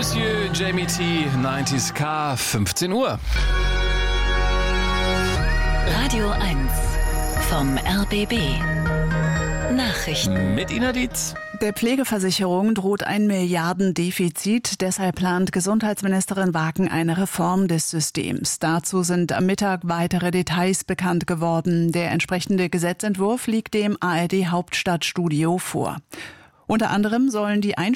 Monsieur Jamie T, 90s Car, 15 Uhr. Radio 1 vom RBB. Nachrichten. Mit Ina Dietz. Der Pflegeversicherung droht ein Milliardendefizit. Deshalb plant Gesundheitsministerin Wagen eine Reform des Systems. Dazu sind am Mittag weitere Details bekannt geworden. Der entsprechende Gesetzentwurf liegt dem ARD Hauptstadtstudio vor. Unter anderem sollen die